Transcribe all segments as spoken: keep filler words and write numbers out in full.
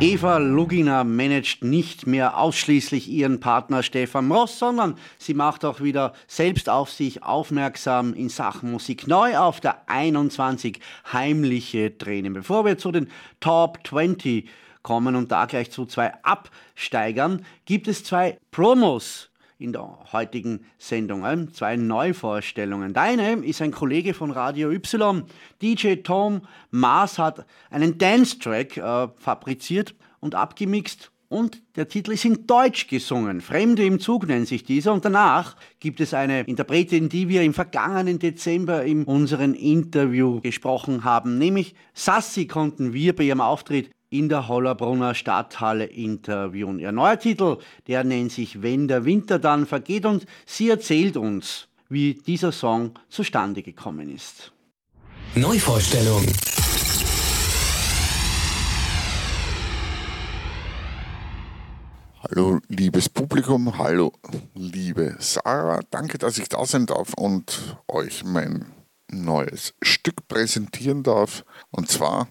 Eva Lugina managt nicht mehr ausschließlich ihren Partner Stefan Ross, sondern sie macht auch wieder selbst auf sich aufmerksam in Sachen Musik. Neu auf der einundzwanzig heimliche Tränen. Bevor wir zu den Top zwanzig kommen und da gleich zu zwei Absteigern, gibt es zwei Promos in der heutigen Sendung. Zwei Neuvorstellungen. Deine ist ein Kollege von Radio Y. D J Tom Maas hat einen Dance-Track äh, fabriziert und abgemixt und der Titel ist in Deutsch gesungen. Fremde im Zug nennt sich dieser. Und danach gibt es eine Interpretin, die wir im vergangenen Dezember in unserem Interview gesprochen haben, nämlich Sassi konnten wir bei ihrem Auftritt in der Hollabrunner Stadthalle interviewen. Ihr neuer Titel, der nennt sich Wenn der Winter dann vergeht und sie erzählt uns, wie dieser Song zustande gekommen ist. Neuvorstellung. Hallo liebes Publikum, hallo liebe Sarah, danke, dass ich da sein darf und euch mein neues Stück präsentieren darf, und zwar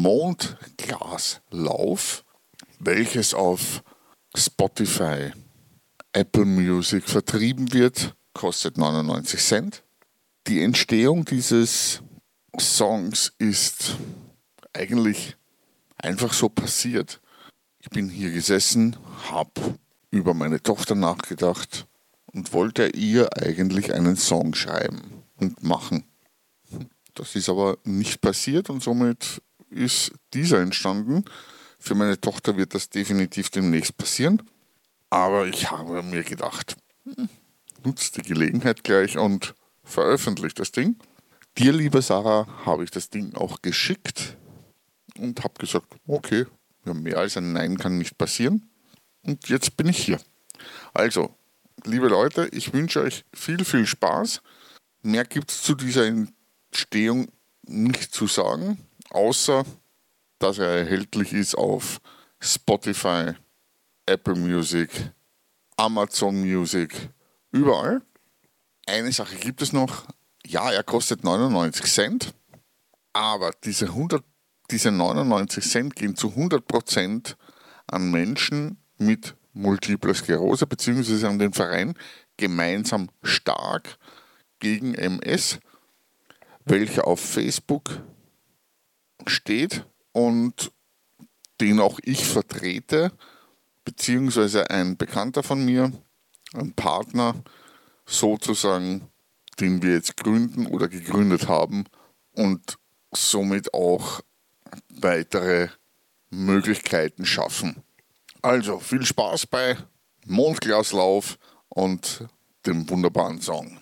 Mondglaslauf, welches auf Spotify, Apple Music vertrieben wird, kostet neunundneunzig Cent. Die Entstehung dieses Songs ist eigentlich einfach so passiert. Ich bin hier gesessen, habe über meine Tochter nachgedacht und wollte ihr eigentlich einen Song schreiben und machen. Das ist aber nicht passiert und somit ist dieser entstanden. Für meine Tochter wird das definitiv demnächst passieren. Aber ich habe mir gedacht, hm, nutzt die Gelegenheit gleich und veröffentlicht das Ding. Dir, liebe Sarah, habe ich das Ding auch geschickt und habe gesagt, okay, ja, mehr als ein Nein kann nicht passieren. Und jetzt bin ich hier. Also, liebe Leute, ich wünsche euch viel, viel Spaß. Mehr gibt es zu dieser Entstehung nicht zu sagen, außer dass er erhältlich ist auf Spotify, Apple Music, Amazon Music, überall. Eine Sache gibt es noch. Ja, er kostet neunundneunzig Cent, aber diese, hundert, diese neunundneunzig Cent gehen zu hundert Prozent an Menschen mit Multipler Sklerose bzw. an den Verein Gemeinsam Stark gegen M S, welcher auf Facebook steht und den auch ich vertrete, beziehungsweise ein Bekannter von mir, ein Partner sozusagen, den wir jetzt gründen oder gegründet haben und somit auch weitere Möglichkeiten schaffen. Also viel Spaß bei Mondglaslauf und dem wunderbaren Song.